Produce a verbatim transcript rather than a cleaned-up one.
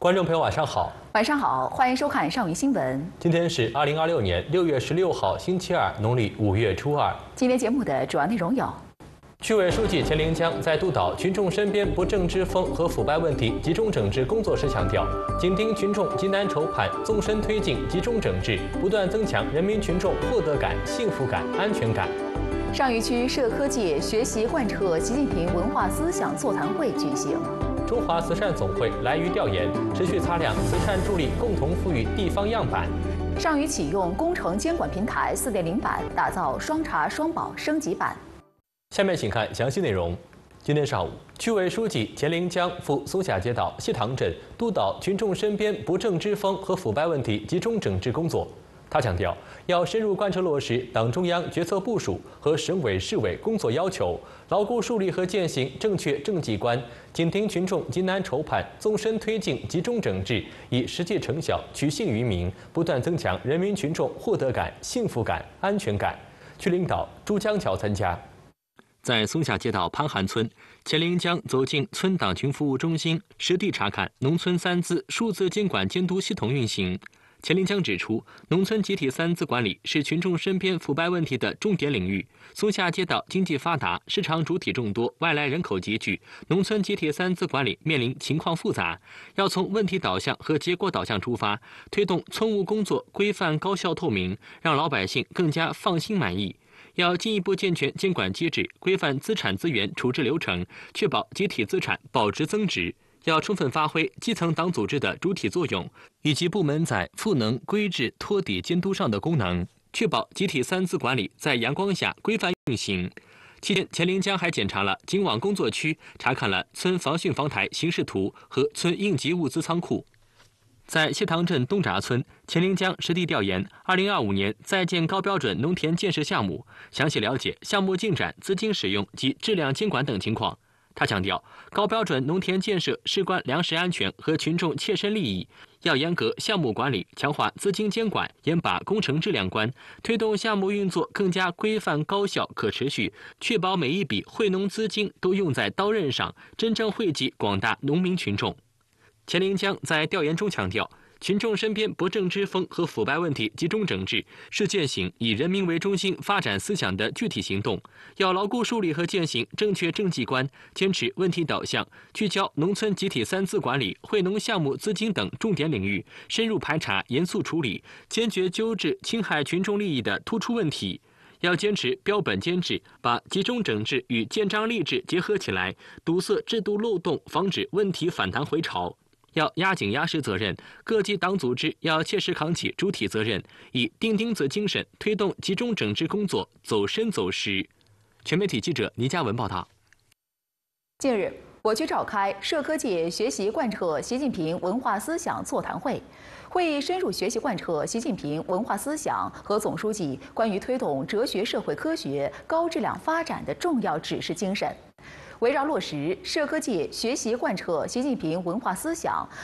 观众朋友，晚上好。 晚上好，欢迎收看上云新闻。 今天是二零二六年六月十六号，星期二，农历五月初二。 今天节目的主要内容有： 区委书记钱凌江在督导群众身边不正之风和腐败问题集中整治工作时强调，紧盯群众急难愁盼，纵深推进集中整治，不断增强人民群众获得感、幸福感、安全感。 上虞区社科界学习贯彻习近平文化思想座谈会举行。 中华慈善总会来渝调研，持续擦亮慈善助力共同富裕地方样板。 上虞启用工程监管平台 四点零 版，打造双查双保升级版。 下面请看详细内容。今天上午，区委书记钱凌江赴松下街道谢塘镇督导群众身边不正之风和腐败问题集中整治工作。他强调，要深入贯彻落实党中央决策部署和省委市委工作要求，牢固树立和践行正确政绩观，紧盯群众急难愁盼，纵深推进集中整治，以实际成效取信于民，不断增强人民群众获得感、幸福感、安全感。区领导朱江桥参加。在松下街道潘韩村，钱凌江走进村党群服务中心，实地查看农村三资数字监管监督系统运行。钱凌江指出，农村集体三资管理是群众身边腐败问题的重点领域。松下街道经济发达，市场主体众多，外来人口集聚，农村集体三资管理面临情况复杂，要从问题导向和结果导向出发，推动村务工作规范、高效、透明，让老百姓更加放心满意。要进一步健全监管机制，规范资产资源处置流程，确保集体资产保值增值。要充分发挥基层党组织的主体作用，以及部门在赋能、规制、托底、监督上的功能，确保集体三资管理在阳光下规范运行。期间，钱凌江还检查了警网工作区，查看了村防汛防台形势图和村应急物资仓库。在谢塘镇东闸村，钱凌江实地调研二零二五年在建高标准农田建设项目，详细了解项目进展、资金使用及质量监管等情况。他强调，高标准农田建设事关粮食安全和群众切身利益，要严格项目管理，强化资金监管，严把工程质量关，推动项目运作更加规范、高效、可持续，确保每一笔惠农资金都用在刀刃上，真正惠及广大农民群众。钱凌江在调研中强调，群众身边不正之风和腐败问题集中整治，是践行以人民为中心发展思想的具体行动。要牢固树立和践行正确政绩观，坚持问题导向，聚焦农村集体三资管理、惠农项目资金等重点领域，深入排查、严肃处理，坚决纠治侵害群众利益的突出问题。要坚持标本兼治，把集中整治与建章立制结合起来，堵塞制度漏洞，防止问题反弹回潮。要压紧压实责任，各级党组织要切实扛起主体责任，以钉钉子精神推动集中整治工作走深走实。全媒体记者倪嘉文报道。 近日，我区召开社科界学习贯彻习近平文化思想座谈会，会议深入学习贯彻习近平文化思想和总书记关于推动哲学社会科学高质量发展的重要指示精神。围绕落实社科界学习贯彻习近平文化思想